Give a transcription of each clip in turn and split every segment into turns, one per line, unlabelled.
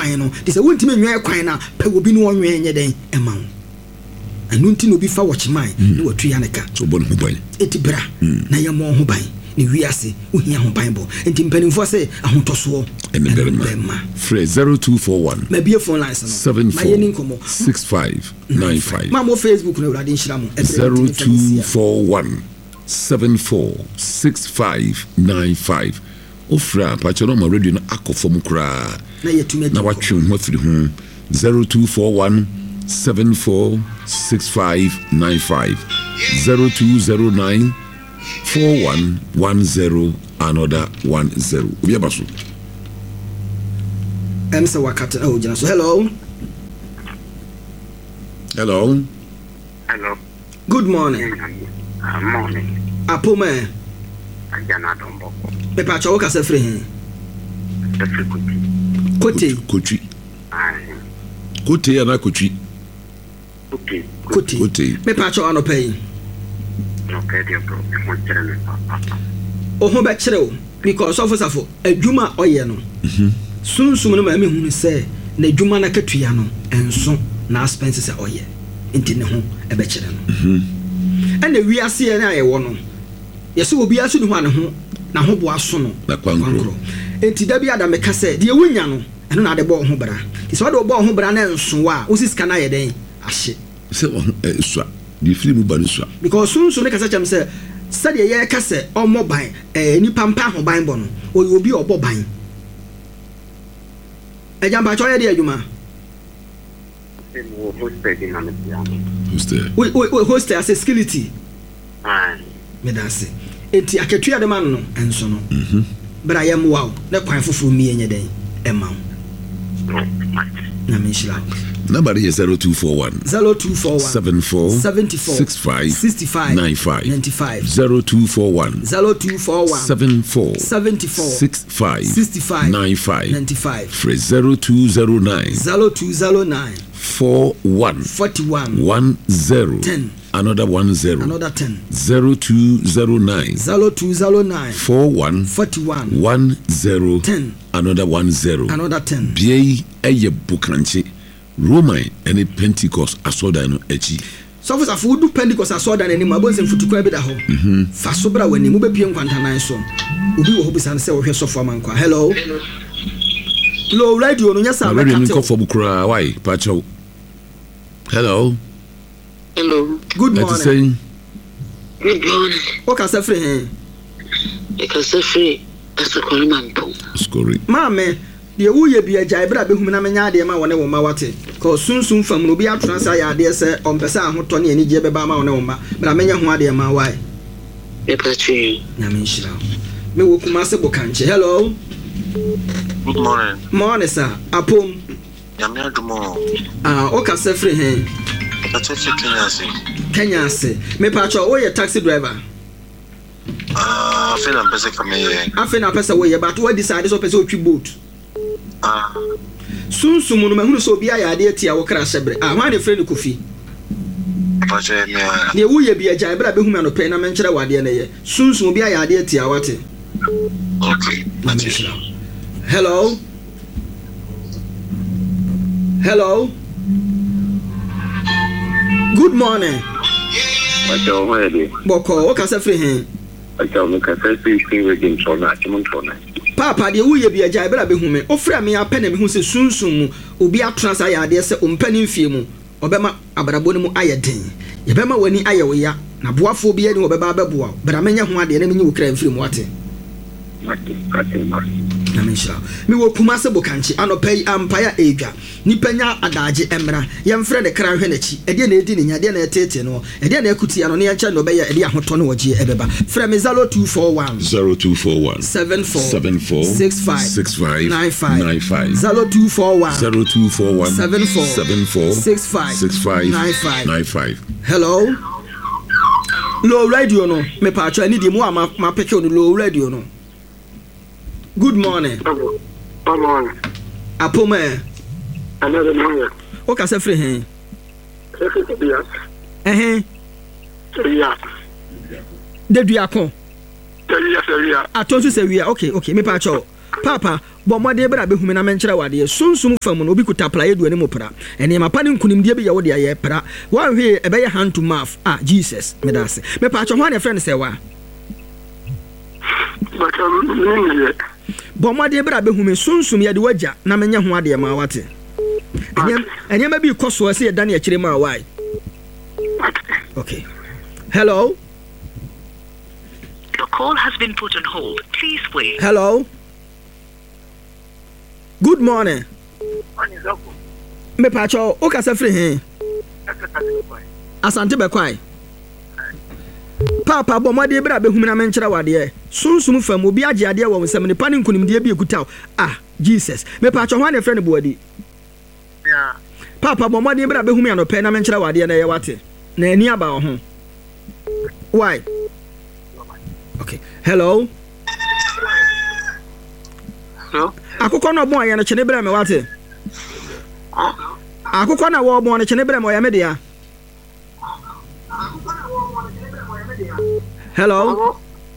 kwan no de sɛ wontimi nwen kwan na pɛ obi no onwen nye den ema wo anu nti no bi fa watch mine na watu ya ne ka
so bon ho ban
etibra na ya mo ho ban ni wiase ohia ho ban bo nti mpanimfo sɛ ahotoso
Enederma. Free 0241.
Maybe a phone line.
6595.
Mamo Facebook no radin shiramu.
0241 746595. Ofra pachono ma radio na akofom kra. Na watwe ho afiri ho. 0241 746595. 0209 4110 another 10. Obi abaso.
Emsa wakati oh jina so hello.
Hello.
Good morning.
Morning.
Apome.
Ajana domboko.
Pepa chawo ka se free hin. Kote.
Kote ana kochi.
Kote. Pepa chawo ano pay.
Okay, dear bro. Mo chere me papa.
Oho be chere o because of safo adwuma oye no. Sunsum no ma me hunu se na adwuma na katua no enso na expenses se oye. Enti ne ho e be chere no. Ene wiase ye na ye wo no. Yese obi asu ne ho ane ho na ho bo aso no.
Na kwankro.
Enti da bia da me ka se de wunya no eno na de bo ho bra. Ti so de bo ho bra na enso wa osisika na ye den ahye.
Se so the film ba so
because sunsun ne kasa chem se de ye ka se omo ban nipa mpa ho ban bo no obi obo ban ejamba cho ye de adwuma hostel as a skillity me da se enti aketua de man no enso no bra ye mwa na kwan foforo mi enye den ema na me shira
number is 0241 74 65 95 0241 74 65 95 phrase 0209 41 10 another 10 0209 41 10 another 10 bie eye bukanche Roman and Pentecost asoda no echi
so for do Pentecost asoda na nim abonse mfutukwa bi da ho fa so bra wani mu bepie nkwantanan so obi wo ho bisan se wo hwe sofo amankwa hello radio no nyasa
ba radio nko bukura why pacho hello
good morning
good morning
o ka se free he
e ka se free asokori mampo
skori
mame de wo ye bia jai bra behum na menya de ma wone wo ma wate ko sunsun fam no bi atona sa ya de se ompesa ahoto ne ani je beba ma wone wo ma bra menya ho ade ma why
e pachi
na me nshira me wo kuma se bokanche hello
good
morning sir apom
yame adumo
o ka se free he
atete
Kenya se me pacho o ye taxi driver
afena pese kame
afena pese wo ye but what decide so pese o twi boat sunsum no mahunu so bia ya ade tia wo kra hyebre hwan de friend kofi
pache me
ne wo ye bia jai bra behum no pe na menkyere wade na ye sunsum bia ya ade tia wate
okay
hello good morning
pache o hede
boko o ka se free he
pache o ka se free wedding so na chimontrona
papa de wo ye bia jai bra behum me ofra me apɛ na me hu se sunsum mu obi atona sa ya ade se ompani mfie mu obema abrabo ne mu ayeden ye bema wani ayewo ya na boafo bi ye ni obeba abeboa bra menya ho ade na menyi wo kra mfiri mu wate na menshira mi wo kuma se bokanchi anopai ampaya edwa nipanya adaje emra ye mfre de kra hwe nachi ede na edi ni nya de na etete no ede na akuti ano ne yancha no be ya ede ahoto no waje ebeba frɛ me 0241 74 65 95 0241 74 65 95 hello low radio no me pa atwa ni di mu ma peke no low radio no good morning apome
another morning
o ka se free he de dua kon
Seria.
Atonsu Seria. Okay. Me pa cho. papa bomode bra be humi na menkyere wade sunsum fam no obi kuta playe duane mu pra ene ma pa ne nkunimde bi ye wo de ye pra wan hwe e be ye hand to mouth Jesus me da se me pa cho ho ne friend se wa bomode bra be humi sunsum ye de wagya na menye ho ade ma wate ene ma bi koso se ye dan ye kire ma why okay hello.
Your call has been put on hold. Please wait.
Hello. Good morning. Me pacho o ka se free he. Asante be kwai. Papa bo mode bra be humina menkyere wade. Sunsum fam obi age ade wo nsem ne pani nkunimde bi ekuta. Jesus. Me pacho ho na friend boadi.
Yeah.
Papa bo mode bra be humia no pe na menkyere wade na ye wate. Na ani aba ho. Why? Okay. Hello.
Hello.
Akụkọ na ọgbọ ya na chene bere me wate. Akụkọ na wo ọgbọ na chene bere me ya me dia. Hello.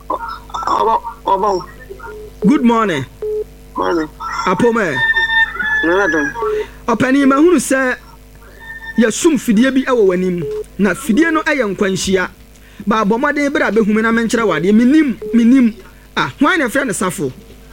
Good morning.
Morning.
Apome.
Nada.
Opani ma hunu se ya sum fidie bi ewo wanim na fidie no eye nkwanhia. Ba bomade bra be humi na menkyere wade minim hwan na friend safo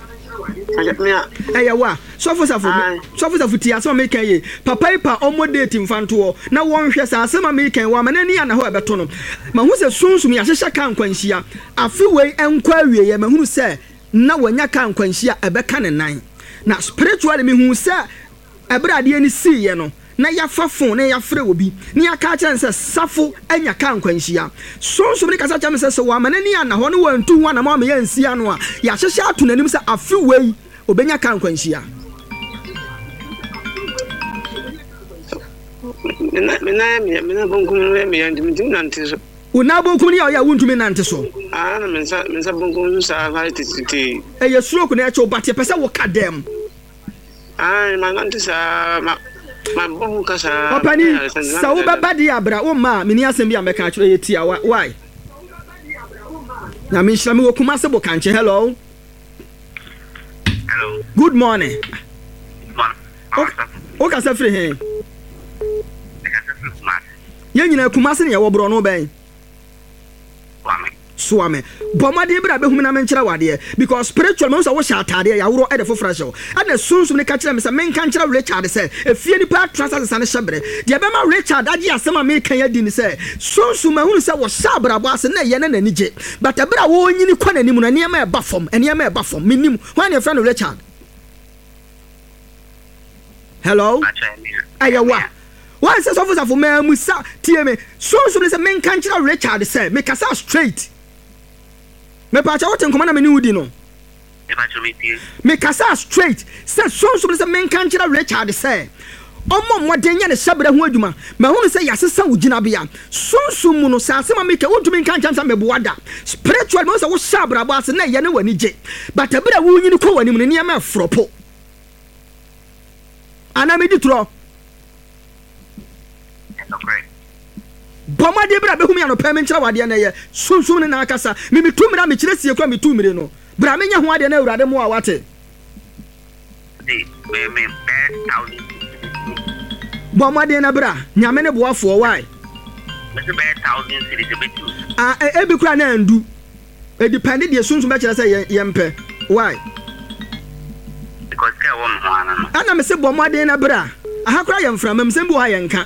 wa sofo ti asema mekan ye papa ipa omo date mfanto na won hwe sa asema mekan wa manani ana ho ebeto no ma hu se sunsum ya hyehya kan kwanhia afi wei enkwa awie ye ma hu se na wanya kan kwanhia ebeka ne nan na spiritually me hu se ebrade ani si ye no na ya fafon na ya frɛ obi ni aka chance safo anya kan kwanhia so me kasa chama se wa manani ana ho ne wantu ho na ma ya nsia no a ya hyehya ato nanim se afi wei obenya kan kwanhia
Mena bonkum me yandim nante so
una bonkum ni ya wuntumi nante so
na mensa bonkum sa validity
ye stroke na echo but pese wo kadem
ma nante sa ma bonkum kasa
opani sa wo baba dia abra wo ma meni asem bia meka kire yetia why na me nhyira wo kuma se bo kanche hello.
Hello.
Good morning. Okay, say free here. Ye nyina kumase ne ye wo bro no ben. Swame. Bomade bra be humina menkyere wade because spiritual man so wo sha atade ya woro e de fofra show. And sunsum ne ka kire me say men kan kire Richard say efie ni pa transfer say ne shebre. De be ma Richard agi asema me kan ya di ni say sunsum ahunu say wo sha bra bo ase na ye na nanije. But bra wo nyini kwa nanim na niam e ba fom, eniam e ba fom. Minim. When your friend Richard. Hello. Ayawa. Why says officer for me musa tie me sunsum ne say men kan kire Richard say me kasa straight. Me pa cha woten koma na me ni wudi no me kasa straight say so say men kan kira Richard say omo modenya ne hyabra ho adwuma ma hu say yasesa wugina bia sunsum mu no say asema me ka wotumi kan chansa me boada spiritual mo say wo hyabra bo ase na ye ne wani je but abira wo nyini ko wani mu ne ma fropo ana me ditro bomade bra be humi ano pa menkyere wade na ye sunsum ne na akasa me tumira me kyere sie kwa me tumire no bra menya ho ade na awurade mo a wate bomade na bra nyame ne boafo why
me be 1000 series betu
e bi kura na andu e depend de sunsum be kyere say yempe why
because ka wo mo ana
ana me se bomade na bra aha kura yemfra mem se bi wo ha yenka.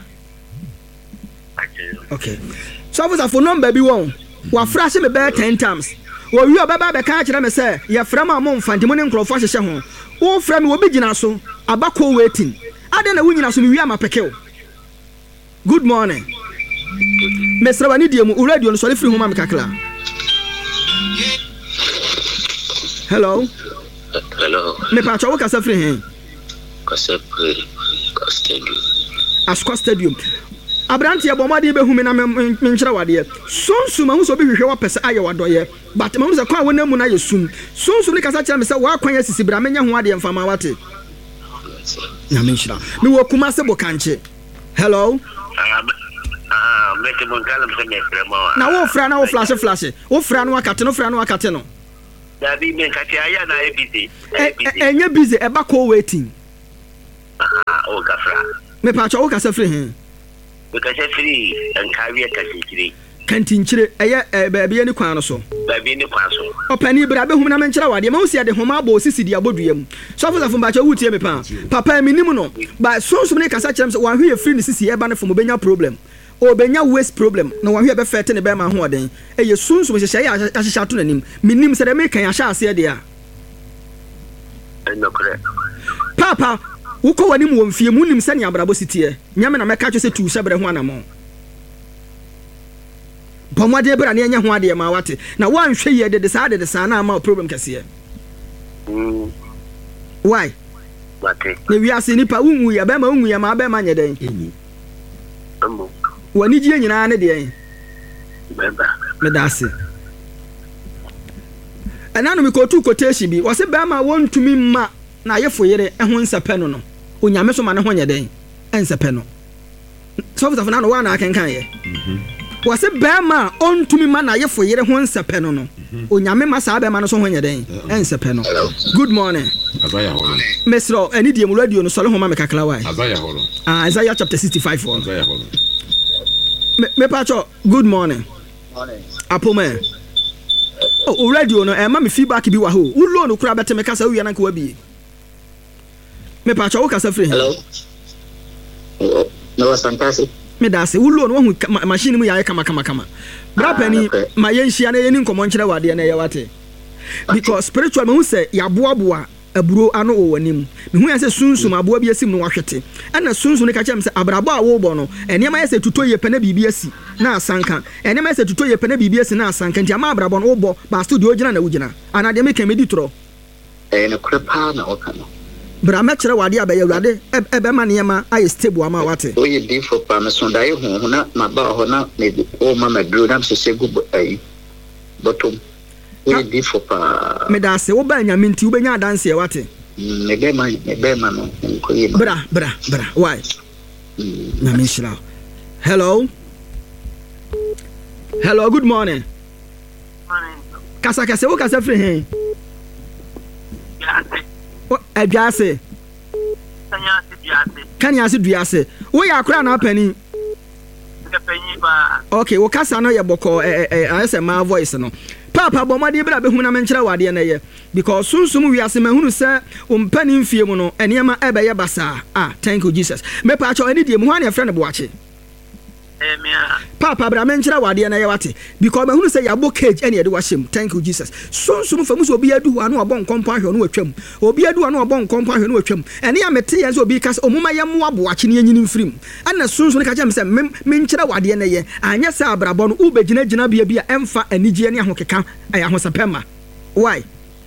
Okay. So for number be one. Wa frash me be 10 times. Wo wi obaba be ka kire me say ye fra ma mo mfante mo ne nkrofo hyehye ho. Wo fra me wo be gina so abako waiting. Ade na wo nyina so me wi amapeke. Good morning. Mesra wani die mu radio no sori free homa me kakla. Hello.
Hello.
Me pa cho wo ka sa free hen.
Kasa free. Stadium.
Asco Stadium. Abranti ya bomade be humi na menkyere wade sunsum ahu so be hwehwe wa pese aye wadoye but mahu se kwa wona mu na yesum sunsum ne kasa kire me se wa kwan asisi bra menya ho ade mfama wate na menhyira me wo kuma se bo kanche hello
mete mon kala me frema
na wo fra na wo flash wo fra no akate no
That be me Katia na busy.
Enye busy e ba call waiting.
Oh Gafra.
Me pa cho o ka se free hen.
We ka se free and carry a kantinchire.
Kantinchire eye baabi ani kwan no so.
Baabi ni kwan so.
Opani bra be hum na menkyere wade ma usi ade homa ba osisi dia boduam. So for ba cho wutie me pa. Papa minim no. Ba so ne kasa kyerem se wan hwe free ne sisi e ba ne fo mo benya problem. O benya waste problem na wan hwe be fete ne be ma ho oden. Eye sunsun hye ya ahyehyɛ to nanim. Minim se de me kan ahye ase de a.
No correct.
Papa uko wani mu womfie mu nim sɛ ne abrabo sitie. Nyame na meka cho se tu sebre ho anamo. Pomwade bra ne anya ho ade ma wate na wanhwe ye de saa na ma problem kase why
Wate
ne wi ase nipa unwu ya be ma unwu ya ma be ma nye den
ambo
wani ji nyina ne de
beba
me da ase ananu mi ko tu quotation bi wo se be ma wontumi ma na yefo yere ho nsepe no onyame so ma ne ho nye den ensepe no so for na no wa na akenkan ye wase bema ontumi ma na yefo yere ho nsepe no onyame ma saa bema no so ho nyeden ensepe no. Good morning
Azaya holo
mesro eni die mu radio no sole ho ma me kakla wai
Azaya holo
Isaiah chapter 65 for
Azaya holo
me pacho good morning apome o radio no ma me feedback bi wa ho ulo no kura bete me kasa wi na nka wa bi me pacho wo kasa free
hello no fantastic
me da se wulo no hu machine mu yae kama bra pani ma yenhia na yeni nkomo nkyere wade na ye wate because spiritual me hu se yaboaboa aburo ano wo wanim me hu ya se sunsum aboa bi asim no wahwete ana sunsum ne ka kyem se abrabo a wo bo no enema ye se tuto ye pena bibi asi na asanka enema ye se tuto ye pena bibi asi na asanka nti ama abrabo no wo bo ba studio ogina na wugina ana de me kan medi tro
na krepa na okano
bra me kyere wade abaye awrade ebe ma ne ma aye stable ama wate
o ye diffo pa me so dai hu na ma ba ho na me o ma madru na se segu ai bottom o ye diffo pa
me da se wo ba nyame nti wo benya dance e wate
me be ma no ko ye
bra why nyame shira hello good morning kasa wo kasa free hen adwase kanyase duase wo ya akura na pani okay wo kasa no ye boko ase ma voice no papa bomade bra be hu na menkyere wade na ye because sunsum wiase mahunu se umpani mfie mu no enema ebe ye basa thank you Jesus me pa cho ani die mu hwan ye frɛ ne boache papa bra menkyere wade na ye wate because mahunu se ya bo cage ene ye de wahyem thank you Jesus sunsum famu so obi adu anu abon kompo ahwe no watwam obi adu anu abon kompo ahwe no watwam ene ya mete ye so obi kas omuma ye mo aboache ne nyini mfirim ana sunsum ne ka kyem se menkyere wade na ye anya se abrabo no ubegyina bia emfa anigye ne ahokeka aya hosapema why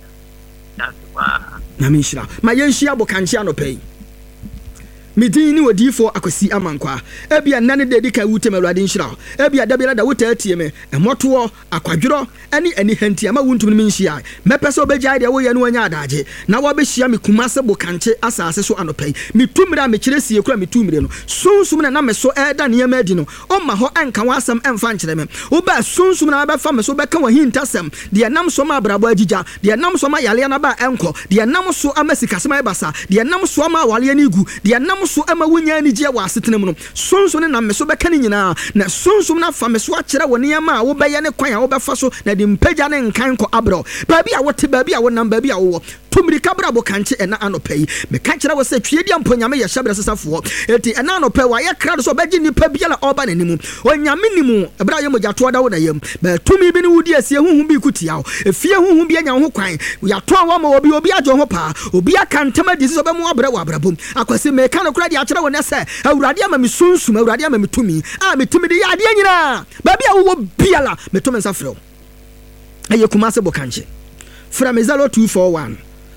na minshira ma yenhia bokanche anopai midin ni odifo akosi amankwa ebia nane de dika wutem awrade nhira ebia dabira da wuta atie me emoto akwadworo ani hanti ama wuntum ni nhia mepese obegya de wo ye no anya adaje na wo behia me kumase bokanche asase so anopai mitumira me kire sie kura mitumire no sunsum na me so eda ne yema adi no o ma ho anka wasam emfa nkire me wo ba sunsum na ba fa me so beka wa hintasem de nam so ma abrabo agija de nam so ma yale na ba enko de nam so amasikasema ebasa de nam so ma wale ni gu de nam so ama wunya ni je wa asetena mu no sonso ne na me so beka ni nyina na sonso na fa me so akere woni ama wo beye ne kwan a wo befa so na de mpagya ne nkan ko abro baabi a wote baabi a wonam baabi a wo tumri kabra bo kanche ena anopai me ka kire wo se twiedi amponyame ye hyabra sesafo eti ena anopai wa ye kra so begi ni pa bia la oba nanimu onyame nimu ebra ye mogya to da wo na yam ba tumi bi ni wudi asie huhu bi kutia efie huhu bi anya ho kwan ya to wa ma obi ajo ho pa obi akantama disi so be mo abra wa abrabom akwase me ka no kra di akere wo ne se awurade ama me sunsum awurade ama me tumi metumi de ya de nyina ba bia wo bia la metumi nsafrɛ aye kumase bo kanche from 0241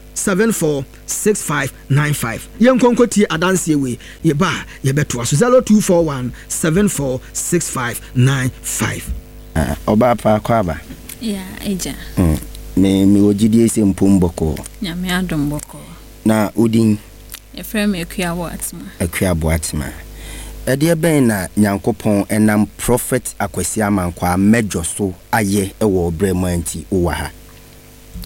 746595 yenkonkoti adanse we ye ba ye beto aso 0241 746595
oba pa kwaba
eja
me wogidie se mpomboko
nyame adomboko
na odin
efrem
Akuabo Atima ede ben na nyankopon enam prophet Akwasi Amankwa mejo so aye ewo bremanti uwa ha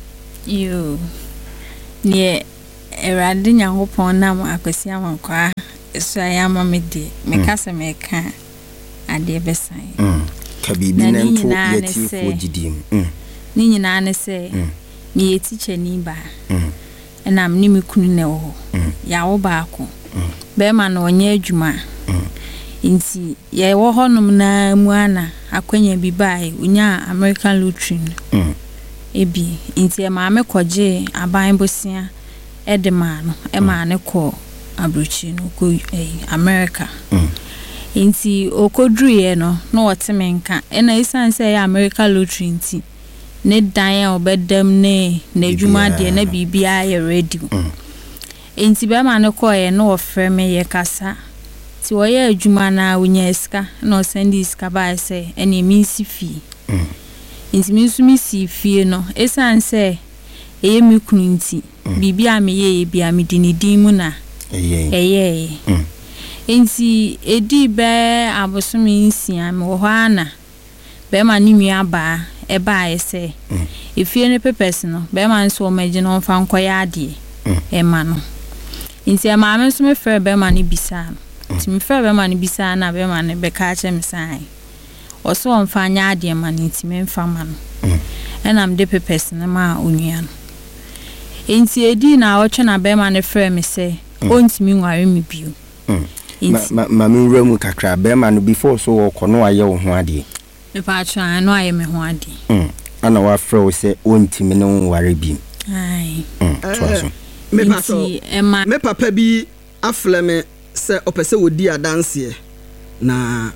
You near Eradi Yankopon nam Akosia Mankwa, so I am a midi, Mikasa Meka, and dear Besai.
Kabibin and two yeti for Gidim.
Nina say, me a teacher Niba, and I'm Nimikuno, Yao Bako, Beman or near Juma. Inti, ye wo honum na muana, akwanya bi bai, unya American Lutheran. Ebi, inti e maame kwaje aban bosia edema no, e maane ko abrochi no ko America. Inti okodruye no, no woteme nka, e na isan se ya American Lutheran ti. Ne dan obedem ne adwuma de na bibia ye ready. Inti be maane ko ye no ofre me ye kasa. Ti wo ye adwuma na unya iska, no send iska ba se ene mi si fi. Inti mi su mi si fie no esan se eye mi kunu nti bibia me ye bia me dinidin mu na eye inti edi be abosomi nsia me wo ana be ma ni mi aba e ba ese efie ne pepes no be ma nso maji no fa nkoya ade e ma no inti e ma me nso me frɛ be ma ni bisa inti me frɛ be ma ni bisa na be ma ne be ka che me sai oso onfanya ade ma ntime mfama no enam de pepes na ma onua no enti edi na otwe na be ma ne frɛ me se ontimi nware me bio
ma me wura kakra be ma no before so okono aye wo ho ade
me pa twa no aye me ho ade
ana wa frɛ wo se ontimi ne nware bio
ai
twaso
me papa bi afle me se opese wodi adanse na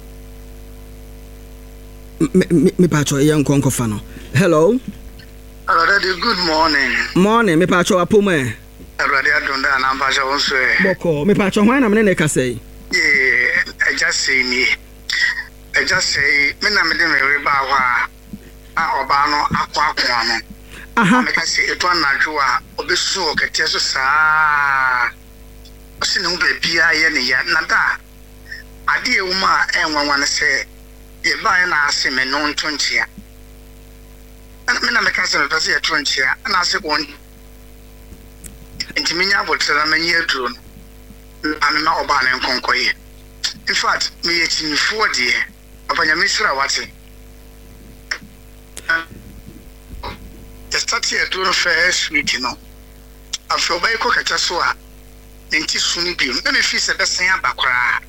me pacho ye nkonko fa no. Hello.
Already good morning.
Morning me pacho apoma.
Already adonda na pacho wonso e.
Boko me pacho hwan na me ne ka say.
I just say me na me de me reba wa a oba no akwa no.
Aha.
Me ka say eto anadwo a obesu okete so saa. Osi ne ho ba bia ye ne ya na da. Ade e wuma enwanwa ne say ye ba na ase me no ntontia ana me na me ka se me pese ye tontia na ase ko ntiminya botra manyi aduro ame ma oba na nkonkoye in fact me ye tinifo de abanya misra wate the start here to first week no after oba iko kacha so a nti sunu bi na me fi se besen abakora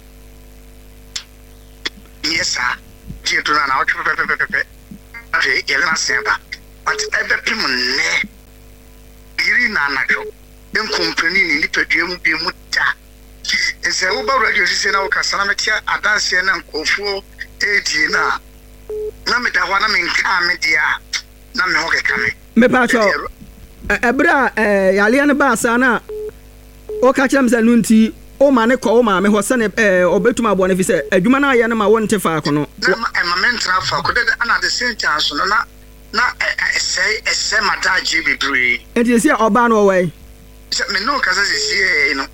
yes sir you do not pepe okay yelena semba but ebe pim ne iri na anajo en company ni nipadua mu bi mu ta ese wo ba radio sise na wo kasa na metia adanse na nkofuo edi na me da ho na me nka me dia na me ho keka me
pacho ebra yale ne ba sa na o ka chem za nunti o ma ne ko o ma me ho se ne obetuma abo ne fi se adwuma na ye na ma wonte fa ko no
ma mentra fa ko de ana the same chance no na ese mata je bebre
enti se oba no we
se me no ka se sie no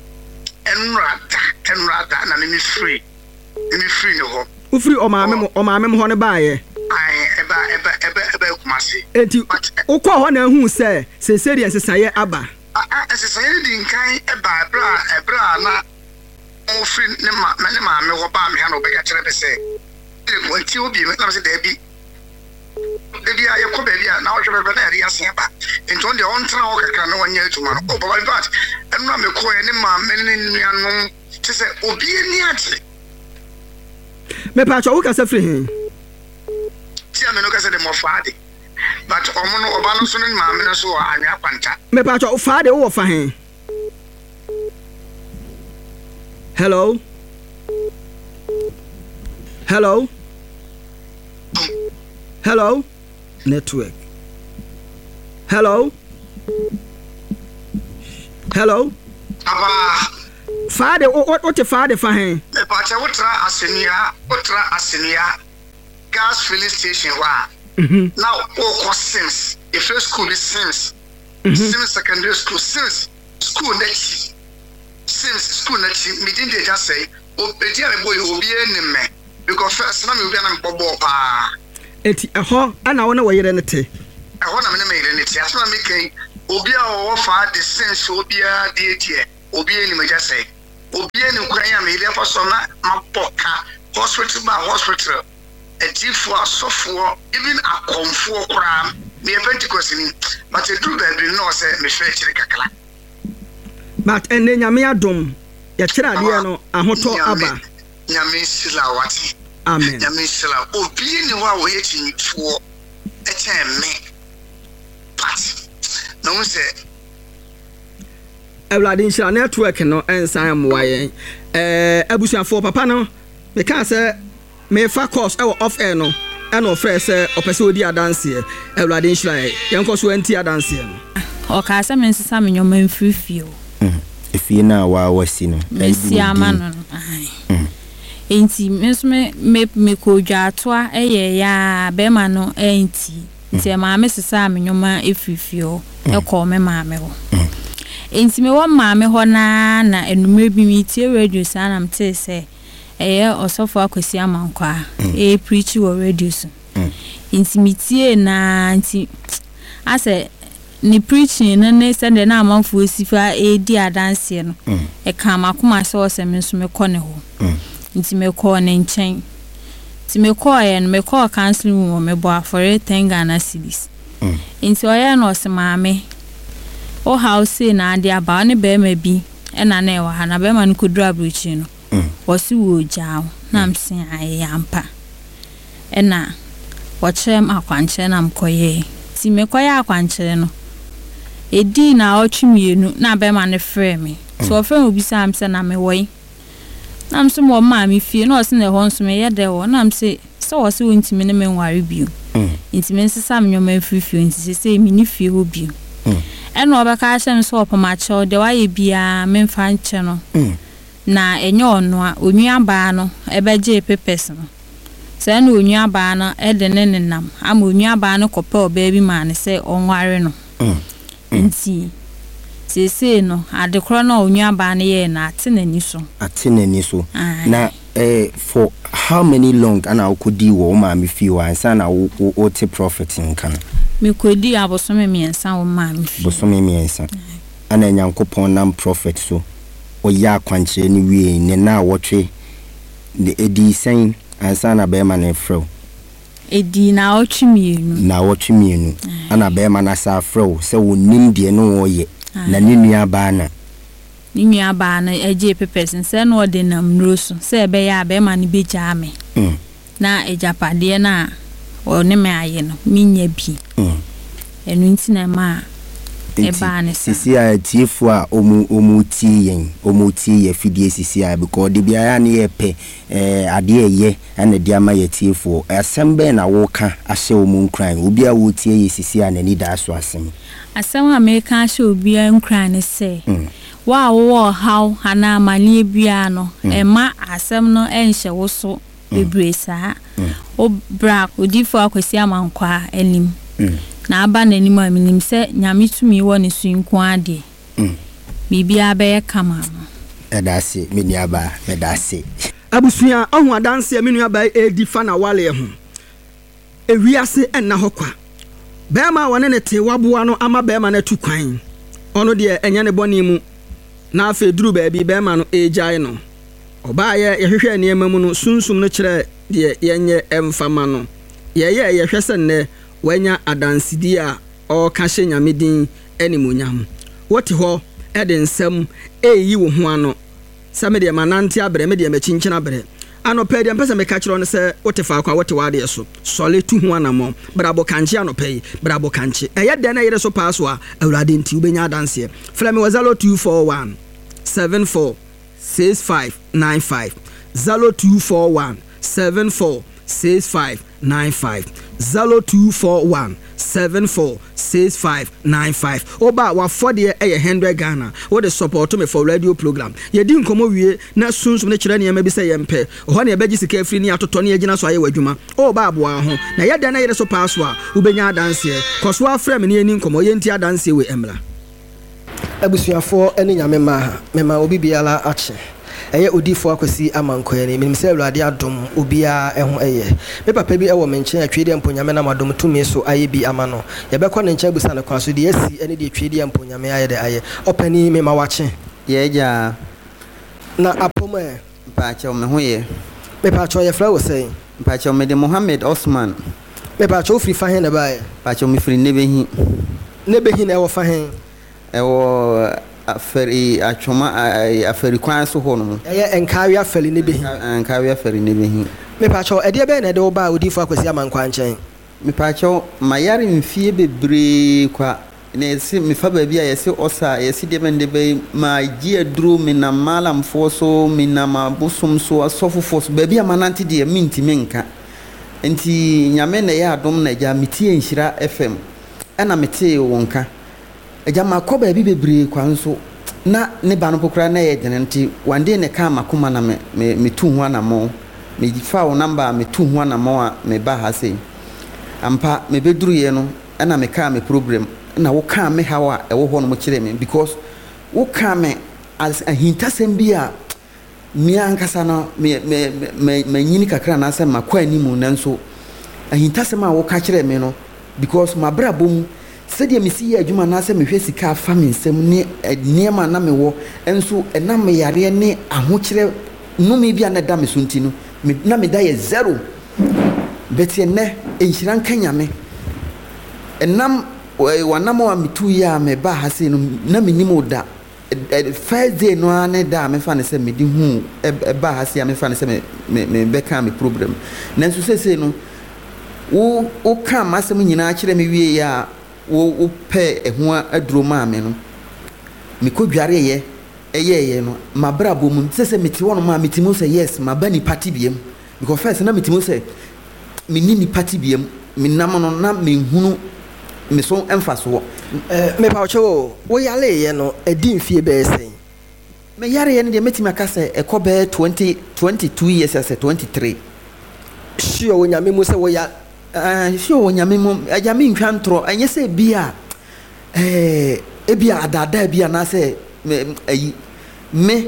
enrada na me free no ho
u free o ma me ho ne ba ye
ai eba kumase
enti o ko ho na hu se serious saye aba
say di nkan eba ebra na o free ne ma me ho ba me ha no be ka kire be say e nti obi me na say da bi aye ko be bia na o hwe be na ri ase ba nti on de on tra o kakra na wanya atuma no o baba in fact enu me ko ne ma me ne nuanom te say obi ani ate
me pa cho wo ka se free hin
ti ame no ka se de mo faade but omono oba no so ne ma me no so anwa kwanta
me pa cho faade wo fa hin. Hello. Network. Hello.
Aba
faade what te faade fa hin
me pa cha wotra asenia gas filling station wa now o Sims the first school is Sims Sims secondary school Sims school next Sims school next me didn't just say o be dia me boy obi enim me because first na me obi na me bobo pa
enti eho ana wona wo yere ne te
eho na me yere ne as na make obi a offer the sense obi a die obi ni me just say obi ni kwan ya me ile for so na mapoka hospital edifo asofo even akomfo kra me Pentecost ni but e do baby no say me hwe kire kakala
but enne nyame adom ya kire ade no ahoto aba
nyame sila wati
amen
nyame sila obi ni wa wo ye chintuo e chen me but no say
Ewlade nshira network no ensan moaye abusuafo papa no me ka say me fa course e off air no e no fresh opese odi adanse Ewlade nshira yenko so anti adanse no
o ka say me nsesa me nyoma mfirifio
efie na wa wasi no
esi ama no enti me ko dwatoa eye ya be ma no enti nti ma me sesa me nyoma efirifio e ko me ma me ho enti me wo ma me ho na enumere bi mi tie radio sana mte se eye osofo akwasi amankwa e preach wo radio so enti mi tie na enti ase ni preaching na ne sende na amanfo osifa e di adanse no e ka makoma se o se me so me kɔ ne ho nti me kɔ ne nkyɛn nti me kɔ ye no me kɔ counseling room me bo afore 10 Ghana cedis nti o ye no se maame o house na ade aba ne be ma bi e na na e wa ha na be ma no kodura bruchi no o si wo jaaw na mse ayampa e na wo kyerem akwankyere na mkoye ti me koye akwankyere no edi na otwimienu na be ma ne frɛ me so o frɛ obi sam se na me woi na mse mo ma me fie na o se ne ho nso me yede wo na mse so o se wontimi ne me nware bio intimi nsesa me nyoma frifio ntisi se mi ni fie ho bio eno obeka hyem so opamacho de waye bia memfa nche no na enye ono a onua ba no ebeje pepes no se na onua ba no ede ne nenam ama onua ba no kopa oba bi ma ne se onware no nti sese no adekro na onua ba no ye na atenani so
na for how many long ana okodi wo ma me fi wa ansa na wo te prophet nkan
me kodi abosome miensa wo ma me fi
bosome miensa ana nyankopon nam prophet so o ya kwankyere ni wie ne na wotwe de edi sen ansa na be ma na frɛw
edi na otwimienu
ana be ma na sa frɛw se wo nim de no wo ye na ni nua ba na
eje pepes nse na ode na mro so se be ya be ma ni beja ame na ejapade na o ne me aye no minya bi enu nti na ma e ba ne
sisi a tiefo a omu ti ye fidie sisi a because de bia na ye pe ade ye na de ama ye tiefo asembe na wo ka ahye omu nkran obi a wo tie ye sisi a na ni da so asem
asem a me ka ahye obi a nkran ne se wa wo how hana amanie bia no e ma asem no enhye wo so bebre saa o bra odifo akwasi amankwa anim na aba na anim aminim se nyame tumi wo ne sunko ade bibia be kama no
edase meni aba edase
abusua ohun adanse menu aba edi fa na wale ho ewiase enna hokwa bema wone ne te waboa no ama bema na tu kwan ono de enye ne boni mu na afa duru baabi bema no ejai no oba ye hwehwe niema mu no sunsum no kire de yenye emfama no ye hwese ne wanya adansidi a o ka hye nyamedin animonyam wote ho ede nsam eyi wo ho ano same de manante abre me de machinchina abre anope de mpesa me ka kire no se wote fa kwa wote wade so sole tu ho anamo brabo kanche anope brabo kanche eye de na yere so paso a awurade nti ubenya adanse frame wa 0241 74 6595 0241 74 6595 0241 74 6595 oba wa for de 100 Ghana wo de support me for radio program ye di nkomo wie na sunsum ne kire ne ma bi se yempe ho ne beji sika afri ni atoto ne agina so aye wadwuma oba aboa ho na ye de na ye so paso a ubenya adanse koso afra me ne ani nkomo ye nti adanse we emra
abusuafo eni nyame ma mema obi biala ache
ɛyɛ odifo akwasi amankoɛ ne menim sɛ awurade adom obiara ɛho ɛyɛ me papa bi ɛwɔ me nkyɛn atwedeɛ mponyame na madom tumi so ayɛ bi ama no yɛbɛkɔ ne nkyɛn busa ne kwan so deɛ asi ɛne deɛ twedeɛ mponyame ayɛ de ayɛ ɔpani me ma wakye
yɛgya
na apom
mpakyɛw me ho yɛ
mepakyɛw yɛfrɛ wo sɛn
mpakyɛw mede Mohammed Osman
mepakyɛw wofiri fa hen na baɛ
mpakyɛw mefiri Nebehi
na ɛwɔ fa hen
ɛwɔ afari atwoma afari kwan so ho no
ɛyɛ enkawe afari Nebehi
enkawe afari Nebehi
mepakyɛw ɛdeɛ bɛɛ na ɛde wo ba odifo akwasi amankwa nkyɛn
mepakyɛw mayare mfie bebree kwa na yɛsi mefa baabi a yɛsi ɔsa yɛsi deɛ bɛnde bɛyi ma gye aduro me na malamfoɔ so me na mabosom so asɔfofoɔ so baabi a manante deɛ mentimi nka nti nyame na yɛ adom na agya metie Nhyira FM ɛna metee wo nka agya makɔ baabi bebree kwa nso na ne ba no pokora na yɛ dene nti wande ne ka makoma na metu ho anamɔ mefa wo namba metu ho anamɔ a meba ha sei ampa mebɛduru yɛ no ɛna meka me problem na wo ka me hawa ɛwɔ hɔ no mo kyerɛ me because wo ka me as ahintasɛm bi a me ankasa no me nyini kakra na asɛm makɔ animu nanso ahintasɛm a wo ka kyerɛ me no because mabra bom sɛdeɛ mesi yɛ adwuma na asɛ mehwɛ sika afa me nsɛm ne nneɛma na mewɔ ɛnso ɛna me yareɛ ne ahokyerɛ nnome bi a na da me so nti no na me da yɛ zero bɛte ɛnɛ Nhyira nka nyame ɛnam wanam wa metu ya me ba ha sei no na menim da first day no ane da me fa ne sɛ me di hu ba ha sei me fa ne sɛ me bɛka me problem nanso sese no wo ka masɛm nyinaa kyerɛ me wie ya wo pɛ ɛho aduro ma me no me kodware ye ɛyɛ no mabra bom sese meti wono ma metimo sɛ yes maba ni party biem because first na metimo sɛ me ni party biem me nam no na me hunu me so emfaso
me pawcho wo yale ye no edi mfie be sen me yare ye no de metimi aka se ekobe 22 years as 23 sure wo nyame mu se wo ya sure wo nyame mu ajame ntwa ntro anye se bia ebia adada bia na se me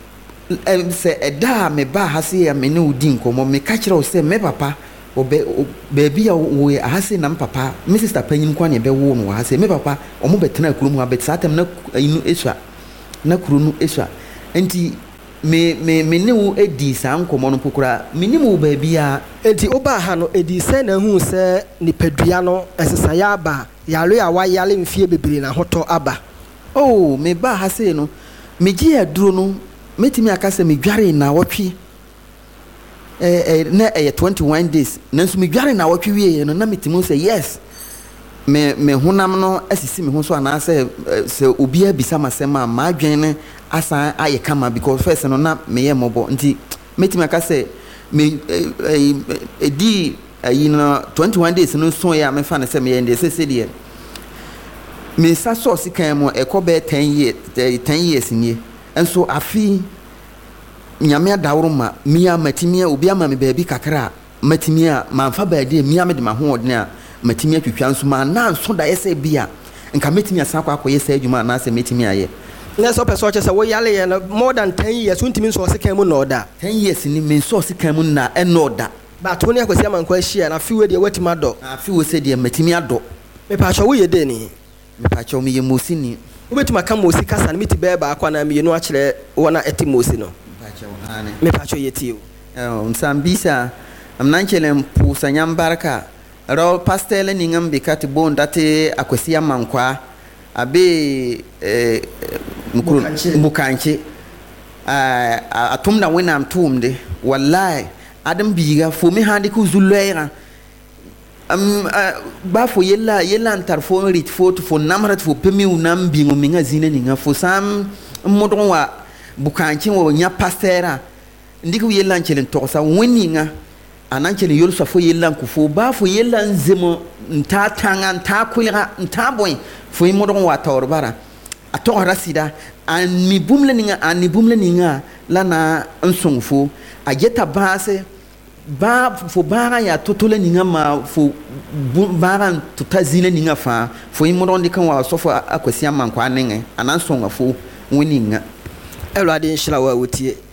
se eda me ba ha se ya me ne odi nkomo me ka kire wo se me papa baby wo ahase na papa me sister panyin kwa ne be wo no ahase me papa omo betena kuro mu abet satem na inu esua na kuro nu esua enti me ne wo edi sa nkomo no pokura me ni mo baby a enti oba ha no edi se na hu se nipadua no esesa ya aba yalo ya wa yale mfie bebre na hoto aba oh me ba ahase no me gi aduro no metimi akase me dware na wotwe na 21 days nanso me dware na wotwe wie no na metimo say yes me honam no asisi me ho so ana se obi abisa masem a ma adwen ne asa aye kama because first no na me ye mobo nti metimi aka say me edi ayi no 21 days no so ya me fa na se me ye ndese se de me sa so sikan mo ekobe 10 years nie enso afi nyame adawroma mia matimia obi ama me baabi kakra matimia manfa baade mia me de ma ho odne a matimia twetwa nso ma na nso da yese bia nka matimia san kwa akoye sa adwuma na se matimia ye na so person che se wo yale ye no more than 10 years untimi so se kan mu no da 10 years ni me so se kan mu na eno da ba to ne akwasi amankwa hia na fiwe de watima do fiwe se de matimia do me pa cho wo ye de ni me pa cho me ye mosini wo betima ka mosi kasa na meti be ba akwa na me ye no a kire wona eti mosi no me pacho yetio nsambisa amnanchele pusanya mbaraka ro pastele ningam bikati bondate akwesi amankwa abe mukanche atumda wenam tumde wallahi adam biga fo mi handi ku zulleira ba fo yella antar fo rit fo fo namrat fo pemi unam bingo minga zine ninga fo sam modon wa bukanchi wo nya pastera ndiku yella nchelen tosa weninga ananchelen yolu safo yella nkufo ba fo yella nzemo ntatanga ntakulira ntaboy fo imodon wa tawrbara atora sida ani bumle ninga lana nsongfo ageta base ba fo bara ya totole ninga ma fo bara tutazile ninga fa fo imodon dikan wa sofo akwasi amankwa nenge anansonga fo weninga Elwadi nshira wa utie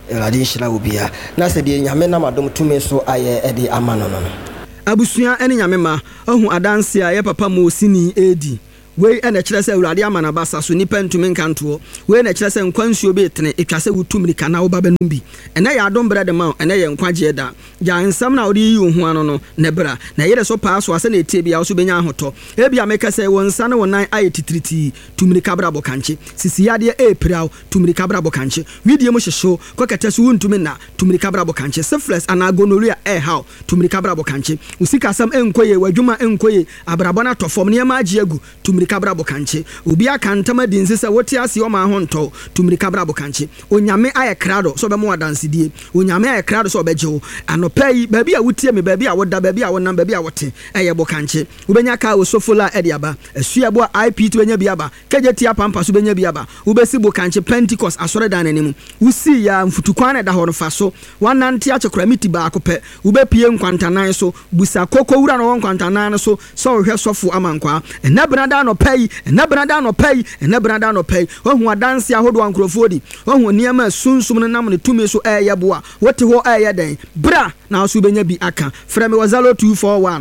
Awurade nhyira wo bia na sɛ de nyame nam adom tumi so ayɛ ɛde ama no no
abusua ene nyame ma ohu adanse a ye papa mo sini edi wei ene kyerɛ sɛ Awurade ama na basa so nipa ntumi nkanto wei ene kyerɛ sɛ nkwansuo be tene etwa sɛ wutumri kana wo baba no bi ene ya adom brɛ de ma ene ye nkwagye da ja nsam na odi yi hu ano no ne bra na yere so paa so ase na etie bia wo so benya ahotɔ ebia meka sɛ won nsa ne wonan aye titriti tumri kabra bokanche sisi yade epraw tumri kabra bokanche widie mo hyehyo kokata so wuntumi na tumri kabra bokanche syphilis ana gonorrhea how tumri kabra bokanche usika sam enkoye wadwuma enkoye abrabona tofom ne ma agye agu tumri kabra bokanche obi aka ntama dinse sɛ wote ase o ma ho ntɔ tumri kabra bokanche onyame aye krado so be mo wadansedie onyame aye krado so obegyewo anopai baabi a wotie me baabi a woda baabi a wonam baabi a wote eye bokanche wobenya ka wo sofola ediaba asuabo IP to benya biaba kejetia pampa so benya biaba wobesi bokanche Pentecost asore dan nanim wusi ya mfutukwan na da ho no fa so wanante akyekora miti ba akopɛ wobepie nkwantanan so busa koko wura no nkwantanan so so hwɛ sofo amankwa enabnada no pay enabnada no pay ohu adanse ahodo ankrofo di ohu niema sunsum no nam ne tumi so eyeboa wote ho eyeden bra na so benya bi aka frɛ me wazalo 241